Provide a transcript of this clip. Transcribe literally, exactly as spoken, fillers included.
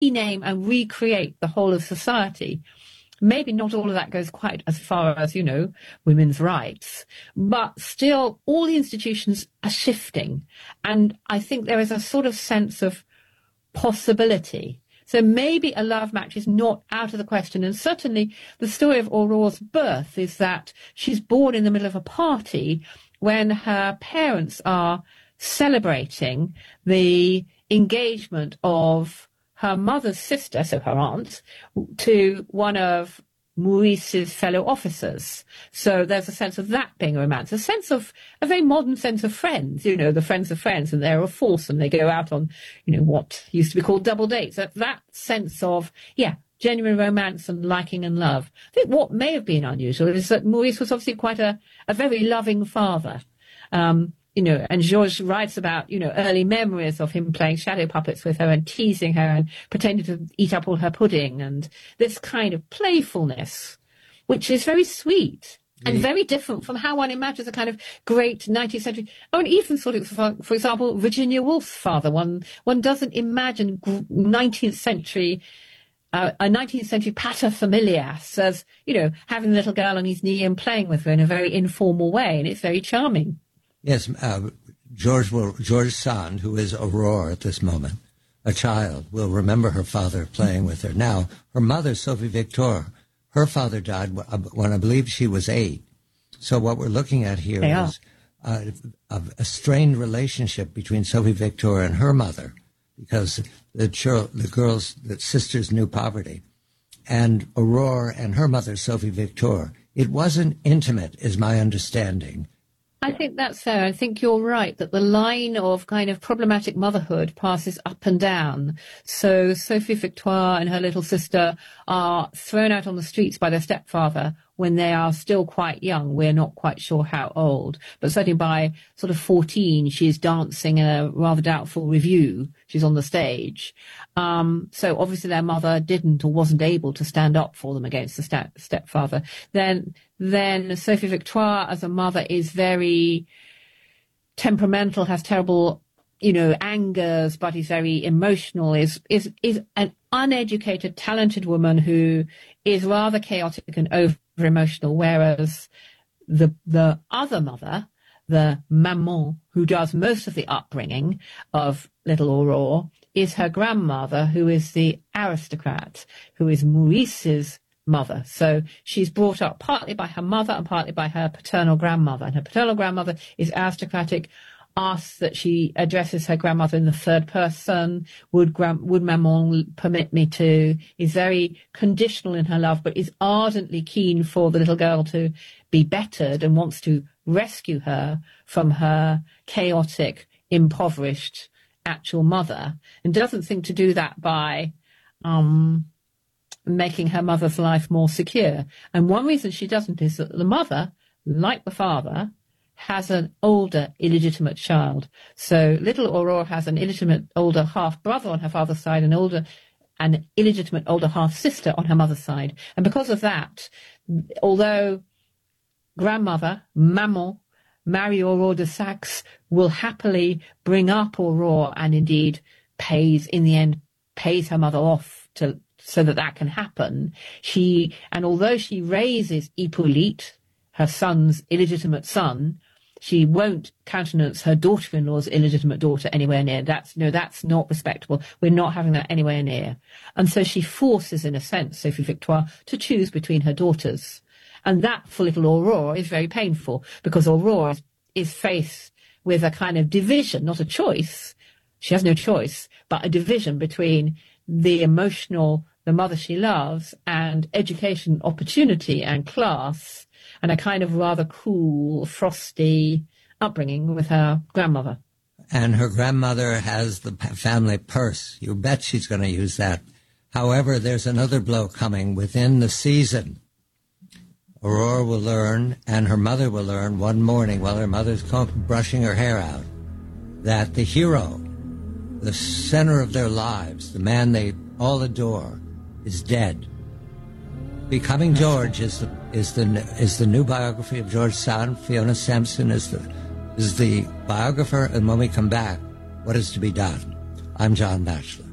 rename and recreate the whole of society. Maybe not all of that goes quite as far as, you know, women's rights, but still all the institutions are shifting. And I think there is a sort of sense of possibility. So maybe a love match is not out of the question. And certainly the story of Aurore's birth is that she's born in the middle of a party when her parents are celebrating the engagement of her mother's sister, so her aunt, to one of Maurice's fellow officers. So there's a sense of that being a romance, a sense of, a very modern sense of friends, you know, the friends of friends, and they're a force and they go out on, you know, what used to be called double dates. That, that sense of, yeah, genuine romance and liking and love. I think what may have been unusual is that Maurice was obviously quite a, a very loving father. Um, You know, and Georges writes about, you know, early memories of him playing shadow puppets with her and teasing her and pretending to eat up all her pudding, and this kind of playfulness, which is very sweet and very different from how one imagines a kind of great nineteenth century. Oh, and even sort of, for, for example, Virginia Woolf's father. One one doesn't imagine nineteenth century. Uh, a nineteenth century paterfamilias as, you know, having the little girl on his knee and playing with her in a very informal way, and it's very charming. Yes, uh, George will, George Sand, who is Aurore at this moment, a child, will remember her father playing with her. Now, her mother, Sophie Victor, her father died when I believe she was eight. So what we're looking at here yeah. is uh, a, a strained relationship between Sophie Victor and her mother, because the, the girls, the sisters knew poverty. And Aurore and her mother, Sophie Victor, it wasn't intimate, is my understanding. I think that's fair. I think you're right that the line of kind of problematic motherhood passes up and down. So Sophie Victoire and her little sister are thrown out on the streets by their stepfather when they are still quite young. We're not quite sure how old, but certainly by sort of fourteen, she's dancing in a rather doubtful revue. She's on the stage. Um, so obviously their mother didn't or wasn't able to stand up for them against the step- stepfather. Then, then Sophie Victoire as a mother is very temperamental, has terrible, you know, angers, but is very emotional, is, is, is an uneducated, talented woman who is rather chaotic and over emotional, whereas the the other mother, the maman, who does most of the upbringing of little Aurore, is her grandmother, who is the aristocrat, who is Maurice's mother. So she's brought up partly by her mother and partly by her paternal grandmother. And her paternal grandmother is aristocratic, asks that she addresses her grandmother in the third person. Would grand, would maman permit me to? Is very conditional in her love, but is ardently keen for the little girl to be bettered and wants to rescue her from her chaotic, impoverished actual mother, and doesn't think to do that by um, making her mother's life more secure. And one reason she doesn't is that the mother, like the father, has an older illegitimate child. So little Aurore has an illegitimate older half-brother on her father's side, and older, an illegitimate older half-sister on her mother's side. And because of that, although grandmother, maman, Marie Aurore de Saxe will happily bring up Aurore and indeed pays, in the end, pays her mother off to so that that can happen. She, and although she raises Hippolyte, her son's illegitimate son, she won't countenance her daughter-in-law's illegitimate daughter anywhere near. That's, no, that's not respectable. We're not having that anywhere near. And so she forces, in a sense, Sophie Victoire to choose between her daughters. And that, for little Aurore, is very painful, because Aurore is, is faced with a kind of division, not a choice. She has no choice, but a division between the emotional, the mother she loves, and education, opportunity, and class, and a kind of rather cool, frosty upbringing with her grandmother. And her grandmother has the family purse. You bet she's going to use that. However, there's another blow coming within the season. Aurore will learn, and her mother will learn one morning while her mother's brushing her hair out, that the hero, the center of their lives, the man they all adore, is dead. Becoming George is the is the is the new biography of George Sand. Fiona Sampson is the is the biographer, and when we come back, what is to be done? I'm John Batchelor.